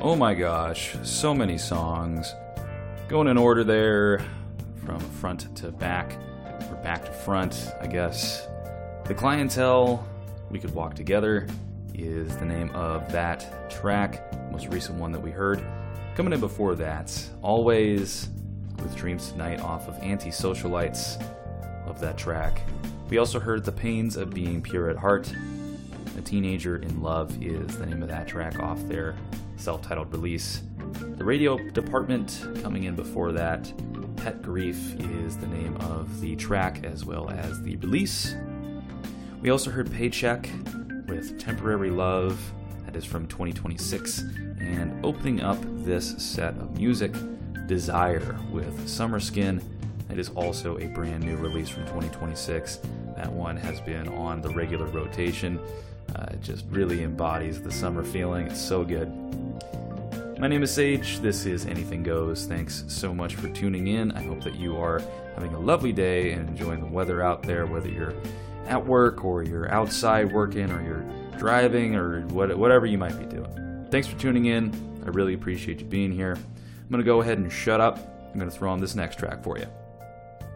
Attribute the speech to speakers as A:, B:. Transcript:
A: Oh my gosh, so many songs. Going in order there, from front to back, or back to front, I guess. The Clientele, We Could Walk Together, is the name of that track, the most recent one that we heard. Coming in before that, Always, with Dreams Tonight off of Anti-Socialites. Love that track. We also heard The Pains of Being Pure at Heart. A Teenager in Love is the name of that track off their self-titled release. The Radio Department, coming in before that. Pet Grief is the name of the track as well as the release. We also heard Paycheck with Temporary Love, that is from 2026. And opening up this set of music, Desire with Summer Skin. That is also a brand new release from 2026. That one has been on the regular rotation. It just really embodies the summer feeling. It's so good. My name is Sage. This is Anything Goes. Thanks so much for tuning in. I hope that you are having a lovely day and enjoying the weather out there, whether you're at work or you're outside working or you're driving or whatever you might be doing. Thanks for tuning in. I really appreciate you being here. I'm going to go ahead and shut up. I'm going to throw on this next track for you.